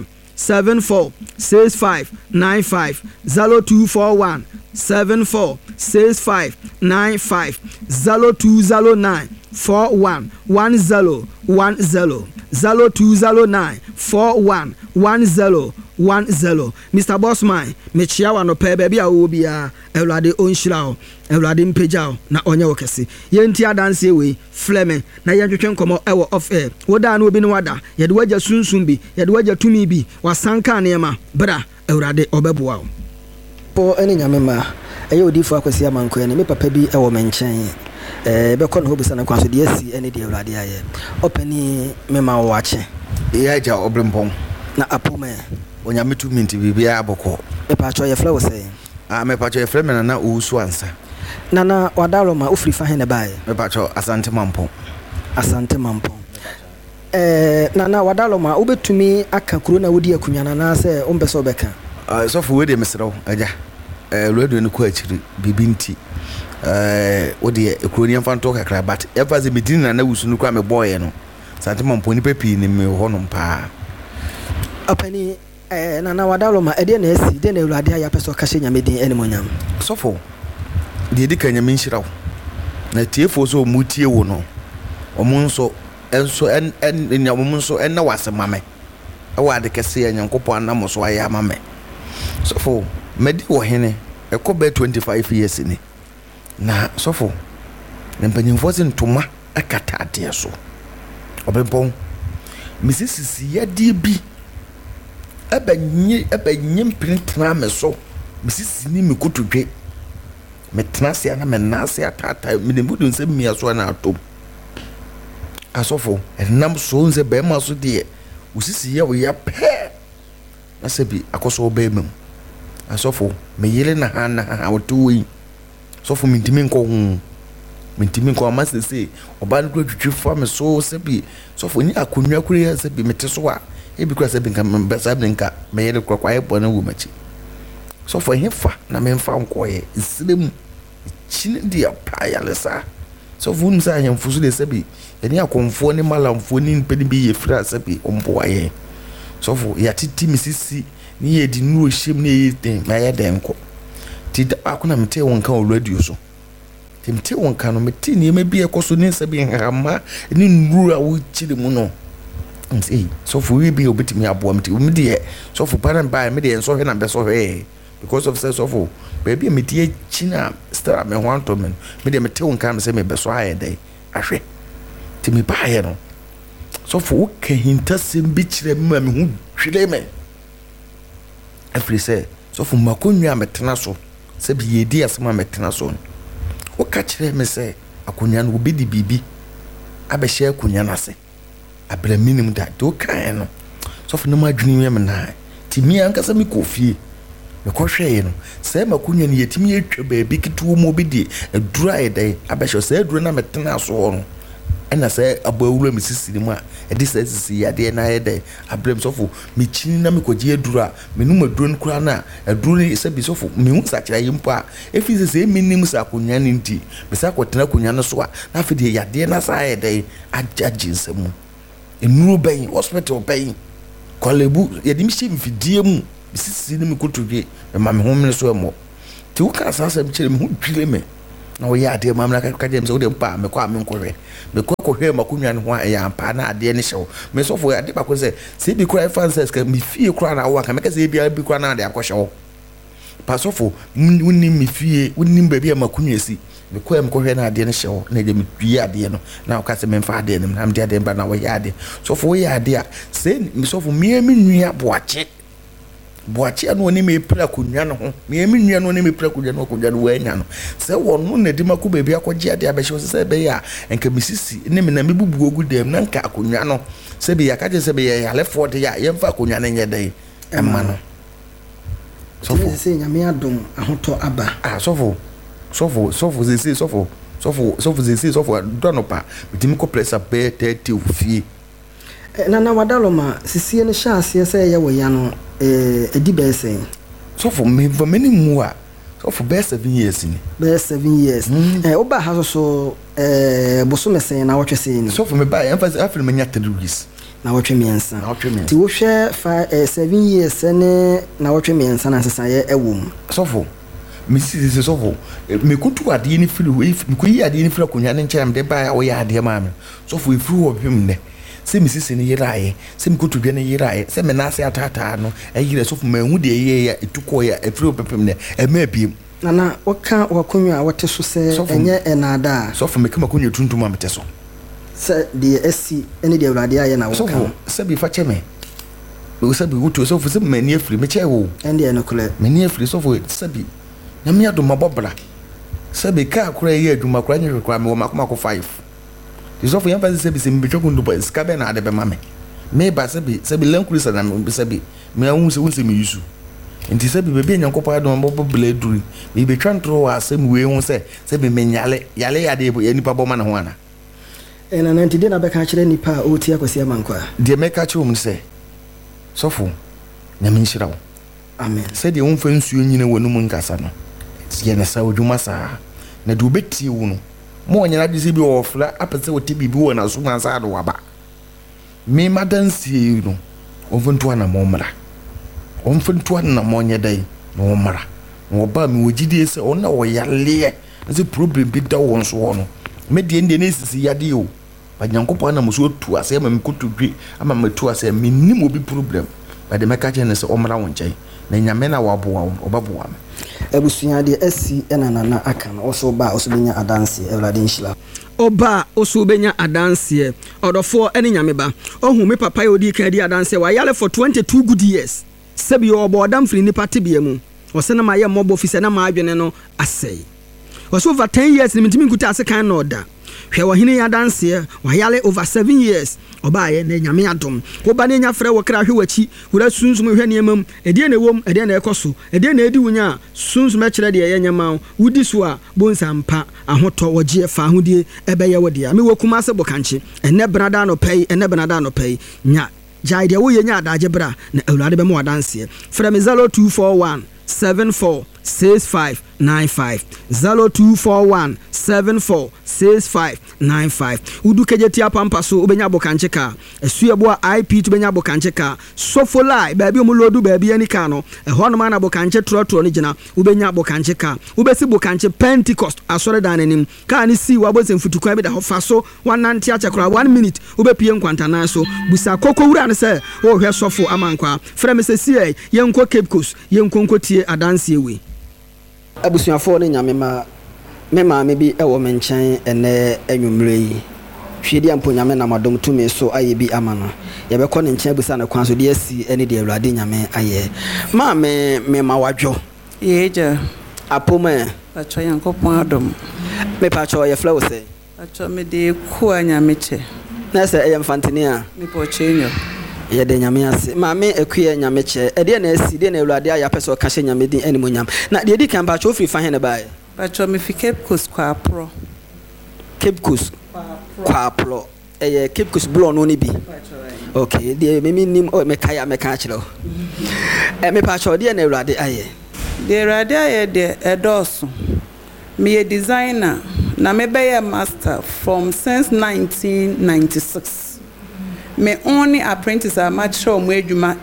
746595 0241 746595 0209 411010 0209 411010 Mr. Bossman mechia wa no pe baabi a wo bia Awurade onhyira o Awurade mpagya o na onye wo kese yenti adanse we fleme na yentwetwe nkomo ewo off air woda na obi ne wada yede wagya sunsun bi yede wagya tumi bi wasanka ne ma bra Awurade obeboa o
po ene nyame ma eye odifo akwasi amanko ene me papa bi ewo menchen bɛkɔ no hobisa na kwanso de asi ene de Awurade ayɛ opani me ma wo ache
ya ja obrempon
na apome
onyame tu minti bibia abɔkɔ
me pa cho ye fla wo sɛ
me pa cho ye fla me na usu ansa
nana wadalo ma ofri fa he ne bae
me pa cho asante mampon
nana wadalo ma obetumi aka kuro na wodi akunyana na sɛ ombɛsɛ obɛka
so for we de mesrew aja lodo ne ko akiri bibinti wodi ekuro ni mfanto kakra but ever ze medin na wusu no kwa me boye no sante mamponi papi ni me ho no pa
apani nana wadalo ma ede na esi de na Awurade aya peso ka hye nyame din enimonyam
sofo de di kanya min hyiraw na tiefo so mutie wo no omunso enso en nyamunso en na wasemame awade kese ya nyankopɔ anam so aya mame sofo medi wo hene ekobe 25 years ni na sofo ne mpanyimfo se ntoma akata ade so obempon misisisi ya die bi abanyi mpintena me so misisi ni mikotodwe metena se na menase atata menemudu nse mia so na atom asofo enam so nse be ma so de usisi ya wo ya pe na se bi akoso obemem asofo me yele na ha na ha wotoyi sofo mintimi nko amase se oba no twetwe fa me so se bi sofo ni akonwa kure ya se bi mete so a e bi kura se bi nka mbesa bi nka me yele kwakwa e bɔ na wo machi sofo hefa na me mfa nkoye isirem chine dia pa ya lesa sofo nsa ahemfo so de se bi eni akonfo ne malamfo ni mpeni bi ye fra se bi ombo aye sofo ya titi misisi ni ye di nu ohiem ni ye den na ya den ko ti akona mete wonka o radio so ti mete wonka no mete ni me bi ekoso ni se bi hama ni nura wo chiri mu no nti sofo wi bi obetimi abo mete o me de sofo paran ba me de enso hwe na be so hwe because of say sofo baby me de china star me ho anto me de mete wonka no se me be so aye dey ahwe ti me ba ye no sofo wo ka hintasem bi kire me me hu hwele me afri say sofo makonwa metena so se bi yedi asema metena so wo ka kire me say akonwa no bi di bibi abehye akonwa na se abra minim da do kan no sofo no madwini me na ti mi ankasa mi kofie me kɔhwɛ no se makonwa no yetimi etwa baabi kituo mo bi di adura edai abehye se adura na metena so no
ɛna sɛ abawura me sisi ne mu a ɛde sɛ sisi yadeɛ na ayɛ dɛ abrɛm sɔfo mekyini na mekɔgye aduru a menum aduro no koraa no a aduro no sɛ bi sɔfo mehu sakyera yi mpo a ɛfiri sɛ sɛ menim sɛ akonnwa no nti mesɛ akɔtena akonnwa no so a na afei deɛ yadeɛ no saa ayɛ dɛ agye nsɛm mu nnuro bɛn hospital bɛn kwalebu yɛde me hyɛ mfidie mu mesisi ne mekɔtodwe mema me homene so ɛmmɔ nti woka saa sɛm kyerɛ me ho dwire me na woyɛ adeɛ ma mna ka gye me sɛ wode mpa a mekɔ a menkɔhwɛ mekɔhwɛ makonnwa no ho a ɛyɛ ampa na adeɛ ne hyɛ wo mesɔfo ade bako sɛ sɛ bi koraa ɛfa nsɛ sika mefie koraa na wo aka mɛka sɛ biara bi koraa na ade akɔhyɛ wo pasɔfo wonim mefie wonim baabi a makonnwa si mekɔɛ mekɔhwɛ na adeɛ no hyɛ wo na ɛgye medwie adeɛ no na woka sɛ memfa adeɛ no mu na mede adeɛ mba na wɔyɛ adeɛ sɔfo woyɛ adeɛ a sɛ mesɔfo mea me nua boakye no ne me pra konwa no ho me nua no ne me pra konwa no wanya no sɛ wɔno na di mako baabi akɔgye ade abɛhyɛ sɛ bɛyɛ a enka mesisi ne me na mebubu ogu dam na nka konwa no sɛ bi yakaje sɛ bɛyɛ yalefo de ya yɛmfa konwa no nyɛ dɛ ɛma no sɔfo
sɛ nyame adom ahotɔ aba
sɔfo sɛsɛ sɔfo dɔnopa metimi kɔ pressa bɛɛ 30 ofie
nana wadaloma sisie no hyɛ aseɛ sɛ ɛyɛ wɔ ya no ɛdi bɛɛ sɛn
sɔfo mene mu a sɔfo bɛɛ 7 years ni
bɛɛ 7 years woba ha so bosome sɛn na wɔtwe sɛn ni
sɔfo meba ɛmfa afei manya 3 weeks
na wɔtwe mmiɛnsa nti wohwɛ 7 years ne na wɔtwe mmiɛnsa na nsesaeɛ ɛwɔ mu
sɔfo mesisi sɛ sɔfo mekotu adeɛ ne firi mekoyi adeɛ ne firi akonnwa ne nkyɛn mede baa wɔyɛ adeɛ maa me sɔfo ɛfiri hɔ hwem nnɛ sɛ mesisi ne yeraeɛ sɛ mekotu dwa ne yeraeɛ sɛ menase ataataa no ɛyerɛ sɔfo mahu deɛ ɛyɛyɛ ɛtukɔeɛ ɛfiri hɔ pɛpɛm nnɛ ɛma abiem
nana wɔka wakonnwa a wɔte so sɛ ɛnyɛ ɛnaada a
sɔfo meka makonnwa tuntum a mete so
sɛ deɛ asi ne deɛ awurade ayɛ na wɔka
sɔfo sɛ bi fa kyɛ me sɛ bi wotu sɔfo sɛ mani afiri mekyɛ wo
ɛndeɛ no korɛ
mani afiri sɔfo sɛ bi na me adoma bɔbra sɛ bi kaa kora yɛ adwuma kora nyɛ kora me wɔ makomako 5 ti sɔfo yɛmfa sɛ bi sɛ mbɛtwa ko ndopa sika bɛ na ade bɛma me ba sɛ bi lankuru sɛ na me sɛ bi me ahu sɛ wonsɛ me yusu nti sɛ bi baabi nyankopɔn adoma bɔbɔ bla duri me bɛtwa ntoro wɔ asɛm wei ho sɛ bi menyale yale yade yɛ nipa bɔma ne ho ana
na nti de na bɛka kyerɛ nipa a ɔti akwasi amanko a
deɛ mɛka kyerɛ mu sɛ sɔfo nyame nhyira wo
amen
sɛ deɛ womfa nsuo nyina wɔ no mu nkasa no yɛ na sa odwuma saa na de obɛtie wo no mo onyana de sɛ bi wɔfla apɛ sɛ wɔte biribi wɔ na so ma sa de waba me madansie no ɔmfa ntoa na mmra nyɛ dai na ɔmmra na ɔba me wɔgyidie sɛ ɔna ɔyaleɛ sɛ problem bi da wɔn so hɔ no me deɛ ne sisi yade o ba nyankopɔn na mo so tu asɛ ma me kotodwe ama me tu asɛ me nim obi problem ba de mɛka kyɛ ne sɛ ɔmmra wɔn nkyɛn na nyame na waboa wo ɔbaboa me
abusua de asi ɛna nana aka no ɔso ba ɔso benya adanse awurade nhyira
ɔba ɔso benya adanse ɔdɔfoɔ ɛne nyame ba ɔhu me papa yɛ odi ka di adanse wa yale for 22 good years sɛbi ɔbɔ ɔdam firi nipa tebia mu ɔsɛ na ma yɛ mmɔbɔ fi sɛ na ma adwene no asɛe ɔso over 10 years ne mentimi nkuta ase kan na ɔda hwɛ wɔhene adanse wa yale over 7 years ɔba yɛ na nyame adom wo ba ne nya frɛ wo kra hwe wachi wura sunsum hwɛ nneɛmam ɛdeɛ na ɛwom ɛdeɛ na ɛkɔ so ɛdeɛ na ɛdi wunya sunsum ɛkyerɛ deɛ ɛyɛ nyama wudi so a bonsampa ahotɔ wɔgye fa ahodie ɛbɛyɛ wo deɛ me wɔ kuma sɛ bokanche ɛnɛ benada no pɛi nya jai deɛ woyɛ nya adagye bra na awurade bɛma wadanse frɛ me 0241 746595 0241746595 udu kejetia pampa so obenya bokanche ka esuebo IP to benya bokanche ka sofolai baabi omulodu baabi ani ka no ehɔ no ma na bokanche trotro ne gina ubenya bokanche ka ubesi bokanche Pentecost asore dan anim ka ne si wabose mfutukwan bi da ho fa so wanante achekora 1 minute ubepie nkwantana so busa kokowura ne se wo hwɛ sofo amankwa frɛ me se sie yenko Cape Coast yenko nkotie adanse ewe
abusuafo ne nyame ma me maame bi ɛwɔ me nkyɛn ɛnɛ anwummerɛ yi hwedi ampo nyame na madom tumi so ayɛ bi ama no yɛbɛkɔ ne nkyɛn busa ne kwan so de asi ɛne de awurade nyame ayɛ maame me ma wadwo
yeja
apoma
pacho yankopon adom
me pacho yɛ fla wo sɛ
pacho me de ku anyame kyɛ
na sɛ ɛyɛ mfantini a
me pɔchenyo
yɛ de nyame ase maame akuye nyame kyɛ ɛdeɛ na asi de na awurade ayɛ apɛ sɛ ɔka hyɛ nyame din ɛne monyam na deɛ di kan pacho ofiri fa he ne bae
pacho me fi Cape Coast kwa pro
Cape Coast kwaplo Cape Coast blow no ni bi okay de me nim o me kaya me ka kire o me pa cho de na Awurade aye
de Awurade aye de edoso me a designer na me be a master from since 1996 me only apprentice a mature mo adwuma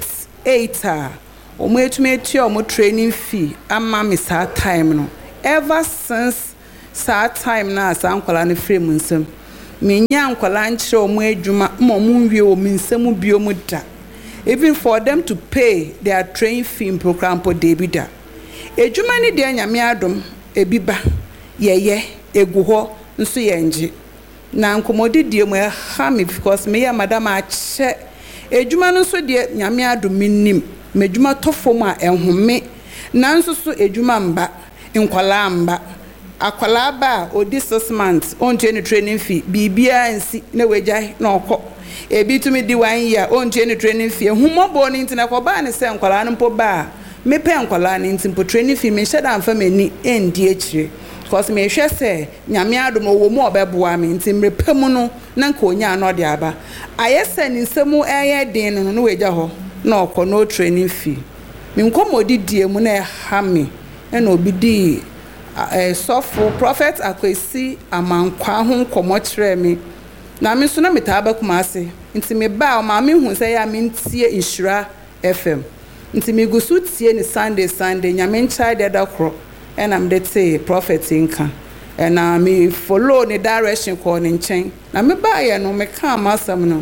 8 omo etumi omo training fee ama me sa time no ever since sa time na sa nkwala no frame nsem me nya nkwala nkyere omo adwuma mo nwie o me nsem bio mu da even for them to pay their training fee program po debida adwuma ni de nyame adom ebiba yeye egu ho nso yenje na nkomodidie mo ha me because me ya madam a che adwuma no nso de nyame adom minim medwuma tofom a ehome nanso so adwuma mba nkwala mba akwala ba odi 6 months on training fee bibia nsi na wejai na okọ ebi tumi di 1 year on training fee humobo ni ntina ko ba ne se nkwala no mpo ba me pe nkwala ni ntimpo training fee me sheda amfa mani endi akire because me hwe se nyame adom wo mu obeboa me ntimre pemu no na nka onya no de aba ayese ni nsemu eye den no weja ho na okọ no training fee me nkomodi die mu na ha me na obi di sofo prophet akwesi amankwa ho komo kire me na me so na metaba kuma ase nti me ba o ma me hu se ya me ntie Nhyira FM nti me gusu tie ni Sunday nyame nchai de da kro na me de prophet inka na me follow ni direction ko ni nchen na me ba ye no me ka amasam no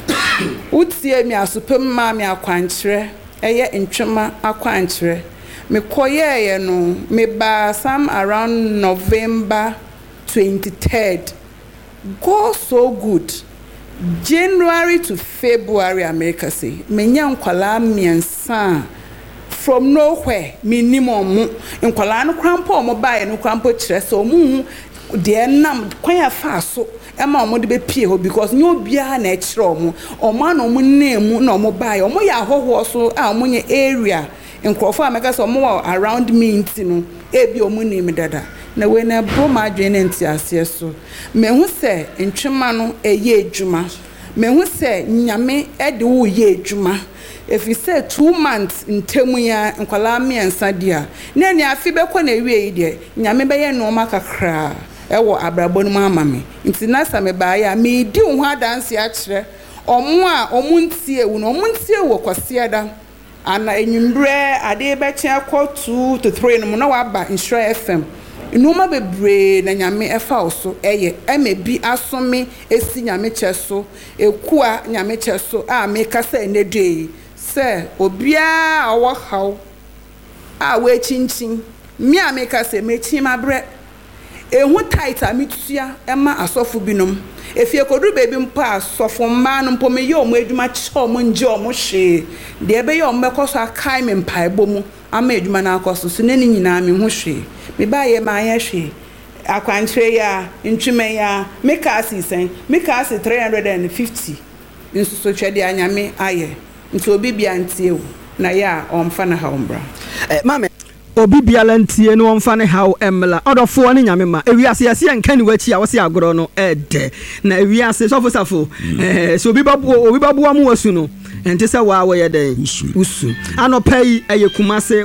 utie mi asopem ma me akwankire eye ntwema akwankire me koye no me ba some around November 23rd go so good January to February America say me nya nkwala miensa from nowhere minimum nkwala no krampo mo ba ye no krampo kire so mu de nam kwanya fa so ema omo de be pie ho because nyo bia na kire omo na omo nemu na omo ba ye omo ya hoho so a omo nye area nkrofo ameka so omo around me ntino ebi omo nemi dada na we na bro ma dwene nti ase so me hu se ntwema no eye adwuma me hu se nyame ede wo ye adwuma if you say 2 months ntemu ya nkwala miensa dia na ni afi be ko na wie yi de nyame be ye no makakra ewo abrabo no mama me nti na sa me ba ya me di ho adanse a kire omo a omo ntie wu no omo ntie wo kwasiada ana enyimbre ade be chia ko 2 to 3 no na wa ba Nhyira FM inuma bebre na nyame efa oso eye emebi asome esi nyame cheso ekua nyame cheso a me kasa enedei se obia awo haw a we chinchin mi a me kasa mechi mabre ehu tight a mitua ema asofo binom efie kodu bebi mpa asofo mma no mpo me ye omo adwuma che omo nje omo hwe de ebe ye omo bekoso akai me mpa ebomu ama adwuma na akoso so neni nyina me ho hwe me ba ye ma ye hwe akwantre ya ntweme ya me ka asisen me ka ase 350 nso so twede anyame aye nti obi bia ntie wo na ya omfa na ha ombra
mame obi bia lantie no omfa ne ha emla odofo ne nyame ma ewiase yase enka ni wachi a wose agoro no ede na ewiase sofo so obi babu amu wasu no ente se wa wo ye den usu anopai eyekumase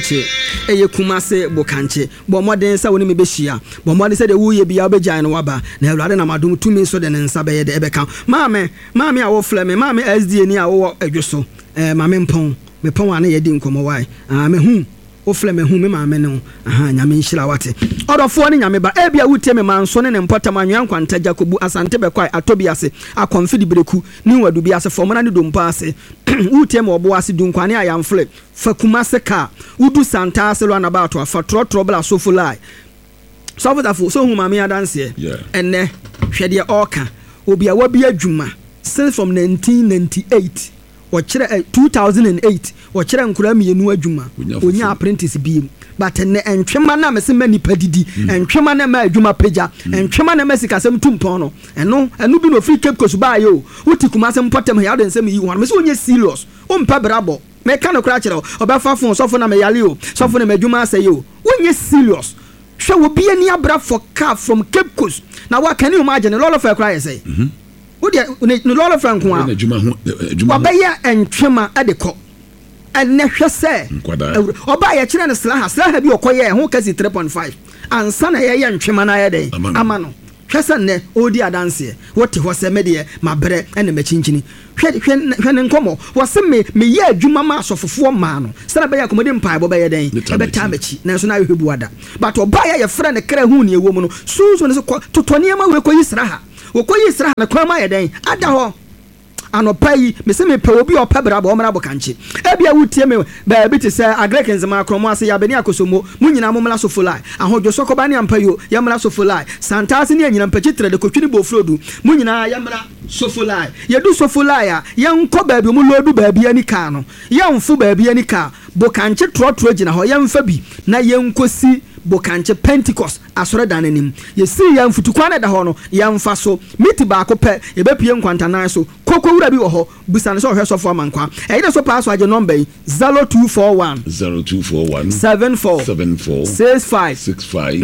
bokanche bo moden se woni me behia bo moden se de wuye bia obejan no waba na Awurade na madum tumi so de ne nsa be ye de ebeka mame a wo flame mame SD ni a wo adwoso mame mpon me pon ane ye di nkomo wai me hu o flame hu me mame no nyame nhyira wate odofo ne nyame ba ebia wutie me manso ne mpotam anwan kwanta Jacobu asante be kwai atobi ase akonfidi breku ni wadu bi ase fomana ne dompa ase wutie me obo ase dunkwane ayamfle fakumase ka udu santa ase lo anabato afa trotro sofo lai so hu mame adanse enne hwede oka obi a wabi adwuma since from 1998 ochire 2008 ochire nkura mienu adwuma onya apprentice bi but ne entwema na mese mani padidi entwema na ma adwuma peja entwema na mesika sem tumpon no eno bi no free Cape Coast ba yo utikuma sem potem ya den sem yi ho mese onye serious o mpa brabo me ka no kra kire obefa fon sofo na me yale o sofo na madwuma ase yo onye serious
hwe wo bia ni abra for car from Cape Coast na wa can you imagine lolo fa cry say wo de no lolo fa nko a wa ba ya entwema adekọ enne hwe se oba ya kire ne slaha bi okoye ho kasi 3.5 ansa na ye ntwema na ye den ama no hwe se ne odi adanse wote ho se medie mabre ene machinchini hwe ne nkomo wo se me ye adwuma ma asofofo ma no se na be ya komode mpa bo be ye den e be ta machi na so na hwe buada but oba ya ye frɛ ne kra hu ne ewo mu no so ne so totone ma we koyi sraha wo koyi sraha na kwa ma ye den ada ho anopai me se me pe obi opa bra ba o mra bokanche ebia wutie me ba bi te se agrekens ma kromo ase ya beni akosomo munyina momla so fulai ahojo sokoba ne ampayo ya mra so fulai santase ne anyina mpachi tre de kotwini bofrodu munyina ya mra so fulai ye du so fulai a ye nko ba bi mu lodu ba bi ani ka no ye mfu ba bi ani ka bokanche trotro gina ho ye mfa bi na ye nkosi bokanche Pentecost asore dananim ye si ya mfutukwa na da ho no ya mfa so miti ba ko pe ye be pie nkwantanan so koko wura bi wo ho busane so hwe so fo amankwa e de so pass age number 0241 74 65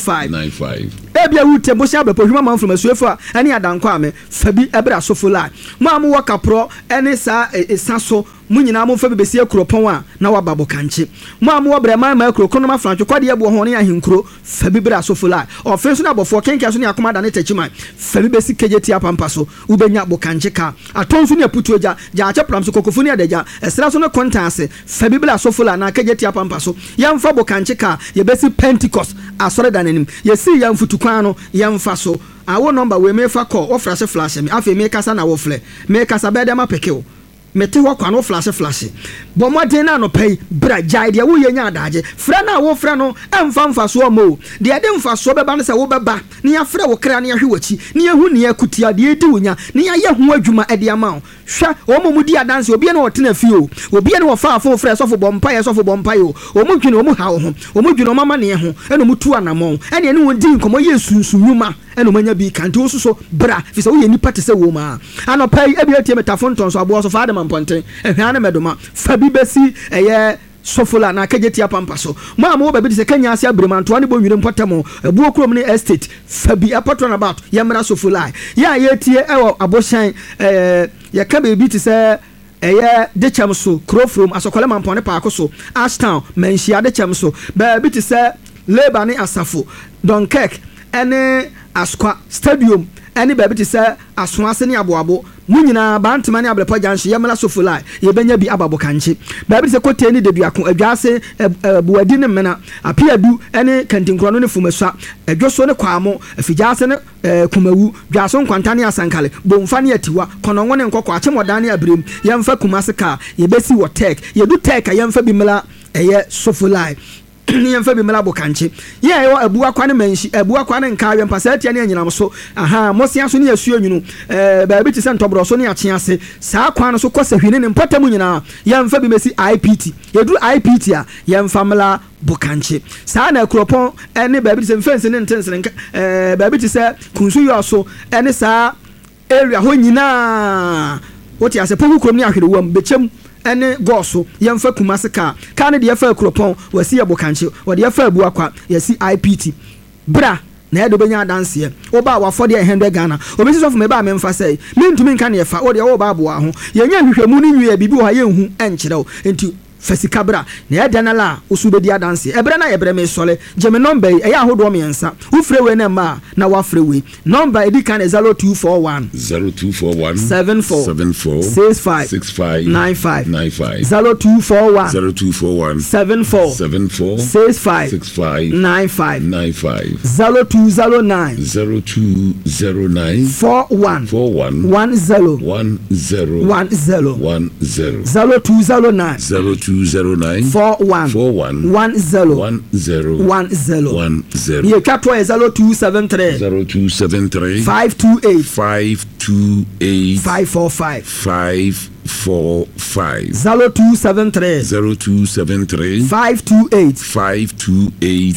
95 ebia wute bo sha bepo hwuma manfo masuefo a ani adankwa ame fabi ebra so fulai mo am wo kapro ene sa esaso munyina mo fa bebesi akropon a na wababo kanche mo am wo brema ma akrokono ma francho kwade ebo ho ne ahinkro fabi bra so fulai ofenso na bofo kenka so ne akoma da ne tachima fabi besi kejeti apampa so ubenya bo kanche ka atonso ne aputu ja ache pram so kokofo ne adaja esra so ne kontanse fabi bra so fulai na kejeti apampa so yamfa bo kanche ka ye besi Pentecost asore dananim ye si yamfutu kwan no yamfa so awo number we me fa call o flash me afi me kasa na wo fle me kasa be dem apeke mete ho kwa no flash bo modern na no pay bra jai de wo ye nya adaje fra na wo fra no emfa so mo de ade mfa so be ba no se wo beba ne ya fra wo kra ne ya hwe wachi ne ya hu ne ya kutia de edi wonya ne ya ye ho adwuma ade ama hwa o mo mudi adanse obi na wotena fi o obi na wo fa afo fra so fo bompa ye so fo bompa yo o mo dwine o mo ha wo ho o mo dwine o mama ne ho eno mo tu anamon ene ne won di nkomo ye sunsunuma eno manya bi kante wo so bra fi se wo ye nipa te se wo ma anopai ebi atie metafonton so abo so fa adam ponten ehwa na medoma fabi besi eye sofula na kageti apampa so mo am wo ba bi se kanya ase abremanto ne bo nwire mpotamo ebuo krom ne estate fabi apatron about yemra sofula ya yetie ewo aboshan ya ka be ti se eye de chamso crofrom asokole mampone paako so Ashtown menhia de chamso ba bi ti se Labour ne Asafo Dunkirk ene Askwa Stadium ene ba bi ti se Asoase ne Aboabo munyina bantama ne ablepa janhye yemla sofulai ye benya bi ababo kanche ba bi se kote ni deduako adwase buadi ne mena apiadu ene kantinkro ne fumasua adwoso ne kwamo afijase ne kumawu dwaso nkwantane asankale bomfa ne atiwa konongo ne nkokọ achemodane abrem yemfa kumaseka ye besi wo tek ye du tek yemfa bi mela eye sofulai yemfa bi mela bokanche ye yo abuwa kwa ne manshi abuwa kwa ne nka yempa sa tia ne anyinam so aha mosia so ne asuo nwunu ba bi ti se ntobro so ne ache ase sa kwa no so kosa hwene ne mpatamu nyina yemfa bi mesi IPT yedru IPT a yemfa mela bokanche sa na akropon ene ba bi ti se mfense ne ntensere ba bi ti se kunsu yo so ene sa area ho nyina woti ase poku krom ne ahwere wam bechem ene goso yemfa kumaseka ka ne de yafa akropon wasi abokanche wode yafa abu akwa yasi IPT bra na edo benya danse oba wafode 100 Ghana obesi so me ba me mfa sei me ntumi nka ne yafa wode oba abo ho yenya hwehwemu ne nwie bibi ho yenhu enkyerɛw enti fasika bra na ya danala usubedi adanse ebra na yebre me sole jeme number e ya hodo me nsa ufre we na ma na wafre we number edi kan 0241 74 65 95 0241 74 65 95 0209 41 10 0209 41 10 ye katwa 0273 528 545 0273 528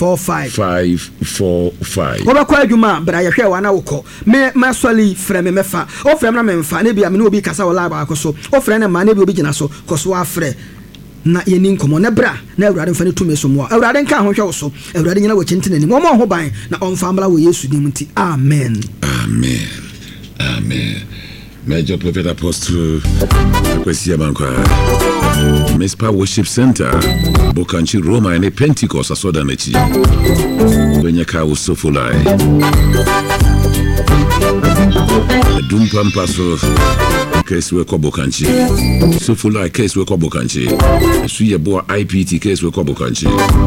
545 oba kwa adwuma bra ye hwe wana wokọ me masoli freme mefa o freme na memfa ne bia me no obi kasa wala ba akoso o freme na ma ne bi obi gina so koso afre na yɛni nkɔmmɔ na bra na awurade mfa ne tumi so mmoa awurade nka ho hwɛ wo so awurade nyina wɔkyɛntena nim ɔma ho ban na ɔmfa mmra wɔ yesu dim nti amen
amen amen Major Prophet Apostle Kwesi Abankwa Mespa Worship Center Bokanchi Roma and Pentecost asoda nechi kwenye ka usofulai Dumpa mpaso case we kwa Bokanchi Sofulai case we kwa Bokanchi Suye boa IPT case we kwa Bokanchi